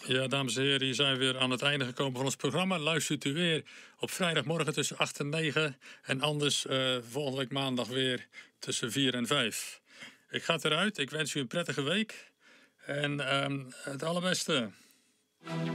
Ja, dames en heren, hier zijn we weer aan het einde gekomen van ons programma. Luistert u weer op vrijdagmorgen tussen 8 en 9. En anders volgende week maandag weer tussen 4 en 5. Ik ga eruit. Ik wens u een prettige week. En het allerbeste.